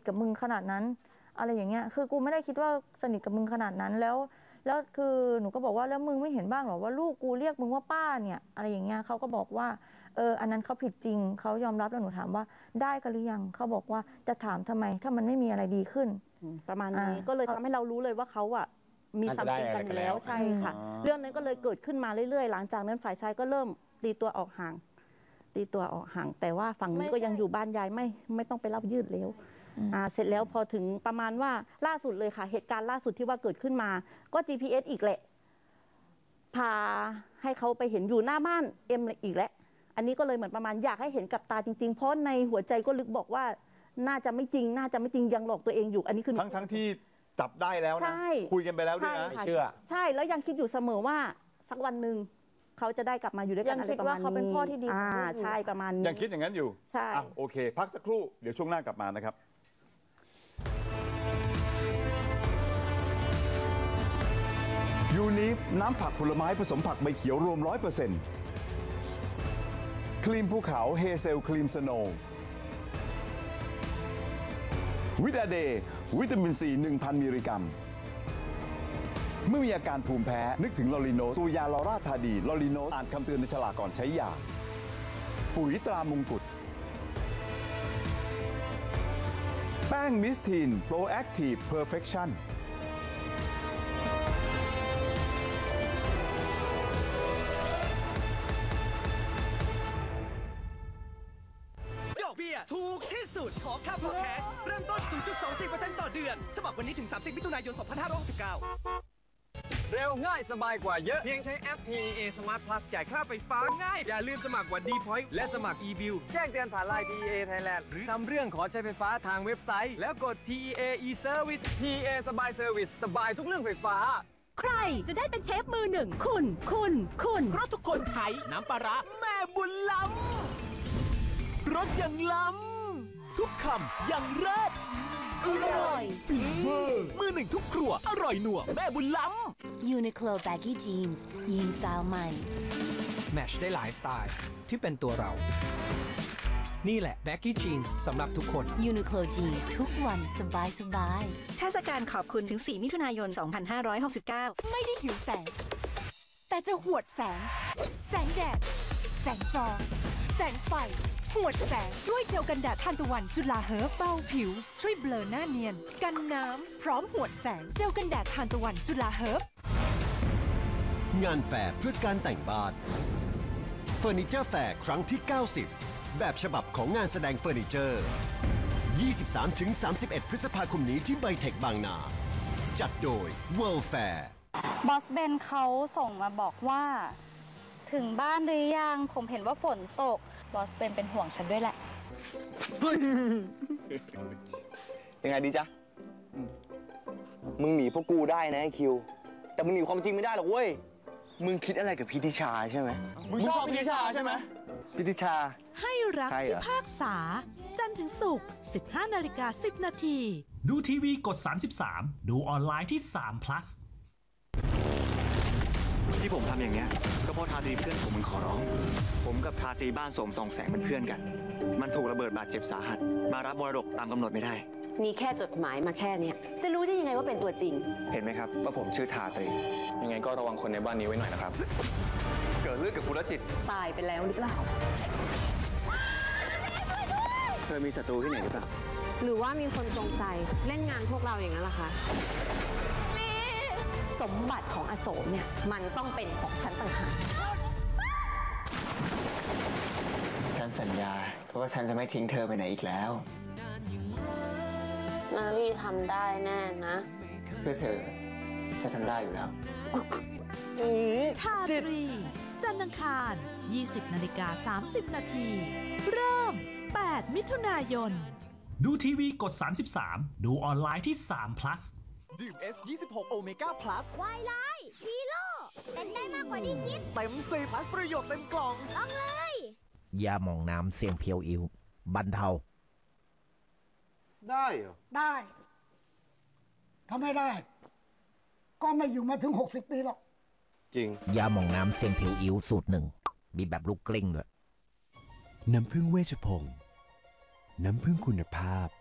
กับมึงขนาดนั้นอะไรอย่างเงี้ยคือกูไม่ได้คิดว่าสนิทกับมึงขนาดนั้นแล้วคือหนูก็บอกว่าแล้วมึงไม่เห็นบ้างหรอว่าลูกกูเรียกมึงว่าป้าเนี่ยอะไรอย่างเงี้ยเขาก็บอกว่าอันนั้นเขาผิดจริงเขายอมรับแล้วหนูถามว่าได้กันหรือยังเขาบอกว่าจะถามทำไมถ้ามันไม่มีอะไรดีขึ้นประมาณนี้ก็เลยทำให้เรารู้เลยว่าเขาอะมีสัมพันธ์กันอยู่แล้วใช่ค่ะเรื่องนั้นก็เลยเกิดขึ้นมาเรื่อยๆหลังจากนั้นฝ่ายชายก็เริ่มตีตัวออกห่างแต่ว่าฝั่งนี้ก็ยังอยู่บ้านยายไม่ต้องไปรับยืดแล้วเสร็จแล้วพอถึงประมาณว่าล่าสุดเลยค่ะเหตุการณ์ล่าสุดที่ว่าเกิดขึ้นมาก็ GPS อีกแหละพาให้เขาไปเห็นอยู่หน้าบ้านเอ็มอีกแล้วอันนี้ก็เลยเหมือนประมาณอยากให้เห็นกับตาจริงๆเพราะในหัวใจก็ลึกบอกว่าน่าจะไม่จริงยังหลอกตัวเองอยู่อันนี้คือทั้งที่จับได้แล้วนะคุยกันไปแล้วด้วยนะไม่เชื่อใช่แล้วยังคิดอยู่เสมอว่าสักวันหนึ่งเขาจะได้กลับมาอยู่ด้วยกันอะไรประมาณนี้ยังคิดว่าเขาเป็นพ่อที่ดีใช่ประมาณนี้ยังคิดอย่างนั้นอยู่ใช่โอเคพักสักครู่เดี๋ยวช่วงหน้ากลับมานะครับยูนิฟน้ำผักผลไม้ผสมผักใบเขียวรวม 100% ครีมภูเขาเฮเซลครีมสโนว์วิตาเดย์วิตามินซี 1,000 มิลลิกรัมเมื่อมีอาการภูมิแพ้นึกถึงลอริโนตัวยาลอราธาดีลอริโนอ่านคำเตือนในฉลากก่อนใช้ยาปุ๋ยตรามงกุฎแป้งมิสทีนโปรแอคทีฟเพอร์เฟคชั่นถูกที่สุดขอค่าพอดแคสต์เริ่มต้น 0.24% ต่อเดือนสมัครวันนี้ถึง 30 มิถุนายน 2569 เร็วง่ายสบายกว่าเยอะเพียงใช้แอป PEA Smart Plus จ่ายค่าไฟฟ้าง่ายอย่าลืมสมัครวันดีพอยต์และสมัคร e-bill แจ้งเตือนผ่านไลน์ PEA Thailand หรือทำเรื่องขอใช้ไฟฟ้าทางเว็บไซต์แล้วกด PEA e-service PEA สบายเซอร์วิสสบายทุกเรื่องไฟฟ้าใครจะได้เป็นเชฟมือหนึ่งคุณเพราะทุกคนใช้น้ำปลาร้าแม่บุญล้ำรสอย่างล้ำทุกคำอย่างเลิศอร่อยฟินเวอร์มือหนึ่งทุกครัวอร่อยหนัวแม่บุญล้ำ Uniqlo Baggy Jeans ยีนสไตล์ใหม่แมทช์ได้หลายสไตล์ที่เป็นตัวเรานี่แหละ Baggy Jeans สำหรับทุกคน Uniqlo Jeans ทุกวันสบายเทศกาลขอบคุณถึง 4 มิถุนายน 2569 ไม่ได้หิวแสงแต่จะหวดแสงแดดแสงจอแสงไฟหวดแสงด้วยเจลกันแดดทานตะวันจุฬาเฮิร์บเบาผิวช่วยเบลอหน้าเนียนกันน้ำพร้อมหวดแสงเจลกันแดดทานตะวันจุฬาเฮิร์บงานแฟร์เพื่อการแต่งบ้านเฟอร์นิเจอร์แฟร์ครั้งที่ 90 แบบฉบับของงานแสดงเฟอร์นิเจอร์ 23-31 พฤษภาคมนี้ที่ไบเทคบางนาจัดโดย World Fair บอสเบนเขาส่งมาบอกว่าถึงบ้านหรือยังผมเห็นว่าฝนตกบอสเป็นห่วงฉันด้วยแหละยังไงดีจ๊ะมึงหนีพวกกูได้นะไอคิวแต่มึงหนีความจริงไม่ได้หรอกเว้ยมึงคิดอะไรกับพิธิชาใช่ไหมมึงชอบพิธิชาใช่ไหมพิธิชาให้รักพิพากษาจันทร์ถึงศุกร์ 15:10 นาทีดูทีวีกด 33ดูออนไลน์ที่3 plus ที่ผมทำอย่างเนี้ยก็เพราะทาตรีเพื่อนผมมันขอร้องผมกับทาตรีบ้านโสมส่องแสงเป็นเพื่อนกันมันถูกระเบิดบาดเจ็บสาหัสมารับมรดกตามกำหนดไม่ได้มีแค่จดหมายมาแค่นี้จะรู้ได้ยังไงว่าเป็นตัวจริงเห็นไหมครับว่าผมชื่อทาตรียังไงก็ระวังคนในบ้านนี้ไว้หน่อยนะครับเกิดเรื่องกับคุณจิตตายไปแล้วหรือเปล่าเธอมีศัตรูที่ไหนหรือเปล่าหรือว่ามีคนจงใจเล่นงานพวกเราอย่างนั้นล่ะคะสมบัติของอโศกเนี่ยมันต้องเป็นของฉันต่างหากฉันสัญญาว่าฉันจะไม่ทิ้งเธอไปไหนอีกแล้วนาวี่ทำได้แน่นะเพื่อเธอจะทำได้อยู่แล้วทาตรีจันทร์อังคาร 20:30 นาทีเริ่ม 8 มิถุนายนดูทีวีกด 33ดูออนไลน์ที่3 plus ดื่ม S26 Omega Plus วายไลท์ฮีโร่เป็นได้มากกว่าที่คิดเต็ม10 plus ประโยชน์เต็มกล่องลองเลยยาหม่องน้ำเสียงเพียวอิวบรรเทาได้เหรอได้ทำไม่ได้ก็ไม่อยู่มาถึง60 ปีหรอกจริงยาหม่องน้ำเสียงเพียวอิวสูตร 1มีแบบลูกกลิ้งด้วยน้ำผึ้งเวชพงศ์น้ำผึ้งคุณภาพ